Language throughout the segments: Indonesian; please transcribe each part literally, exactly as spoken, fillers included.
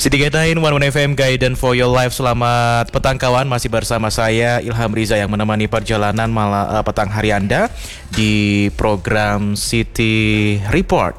Sidikatain One One F M Guidance for Your Life. Selamat petang kawan, masih bersama saya Ilham Riza yang menemani perjalanan malam uh, petang hari Anda di program City Report.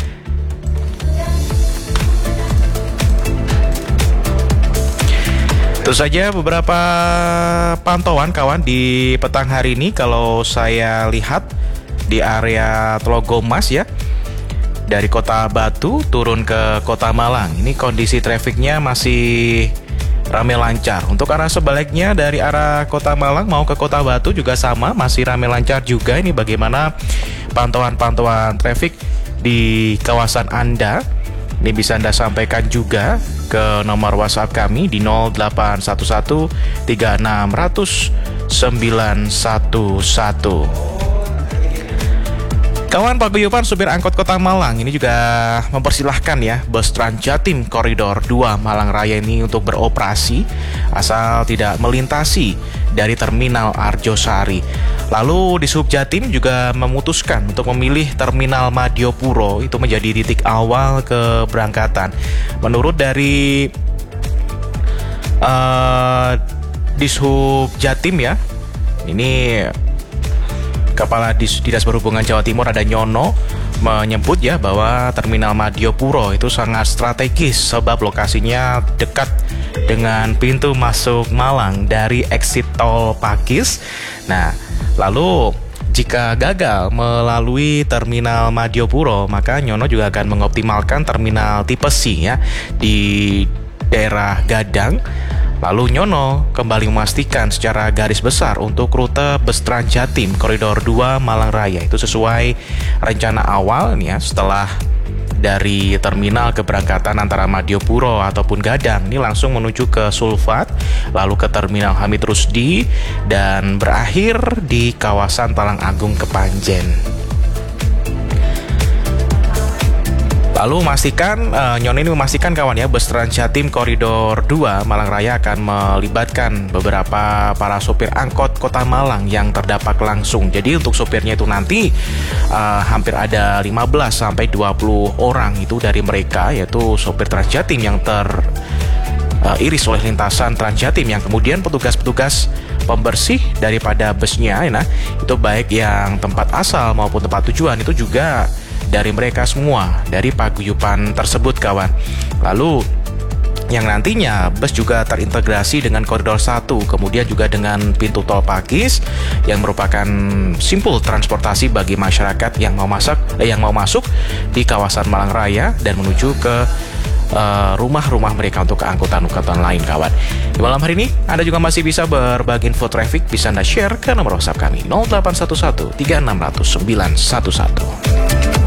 Tentu saja beberapa pantauan kawan di petang hari ini. Kalau saya lihat di area Tlogomas ya, dari Kota Batu turun ke Kota Malang, ini kondisi trafiknya masih ramai lancar. Untuk arah sebaliknya dari arah Kota Malang mau ke Kota Batu juga sama, masih ramai lancar juga. Ini bagaimana pantauan-pantauan trafik di kawasan Anda? Ini bisa Anda sampaikan juga ke nomor WhatsApp kami di nol delapan satu satu tiga enam nol nol sembilan satu satu. Kawan paguyuban supir angkot Kota Malang ini juga mempersilahkan ya bus Transjatim Koridor dua Malang Raya ini untuk beroperasi asal tidak melintasi dari Terminal Arjosari. Lalu di Subjatim juga memutuskan untuk memilih Terminal Madiopuro itu menjadi titik awal keberangkatan. Menurut dari uh, Dishub Jatim ya, ini Kepala Dinas Perhubungan Jawa Timur ada Nyono menyebut ya bahwa Terminal Madiopuro itu sangat strategis sebab lokasinya dekat dengan pintu masuk Malang dari exit tol Pakis. Nah, lalu jika gagal melalui Terminal Madiopuro, maka Nyono juga akan mengoptimalkan Terminal tipe C ya di daerah Gadang. Lalu Nyono kembali memastikan secara garis besar untuk rute bus Transjatim Koridor dua Malang Raya itu sesuai rencana awal nih ya, setelah dari terminal keberangkatan antara Madiopuro ataupun Gadang ini langsung menuju ke Sulfat, lalu ke Terminal Hamid Rusdi dan berakhir di kawasan Talang Agung Kepanjen. Lalu memastikan, uh, Nyono ini memastikan kawan ya, bus Transjatim Koridor dua Malang Raya akan melibatkan beberapa para sopir angkot Kota Malang yang terdampak langsung. Jadi untuk sopirnya itu nanti uh, hampir ada lima belas sampai dua puluh orang itu dari mereka, yaitu sopir Transjatim yang ter uh, iris oleh lintasan Transjatim, yang kemudian petugas-petugas pembersih daripada busnya, nah itu baik yang tempat asal maupun tempat tujuan itu juga dari mereka semua, dari paguyuban tersebut kawan. Lalu yang nantinya bus juga terintegrasi dengan Koridor satu, kemudian juga dengan pintu tol Pakis yang merupakan simpul transportasi bagi masyarakat yang mau masak, eh, yang mau masuk di kawasan Malang Raya dan menuju ke uh, rumah-rumah mereka untuk keangkutan-angkutan lain kawan. Di malam hari ini Anda juga masih bisa berbagi info traffic, bisa Anda share ke nomor WhatsApp kami nol delapan satu satu tiga enam nol nol sembilan satu satu.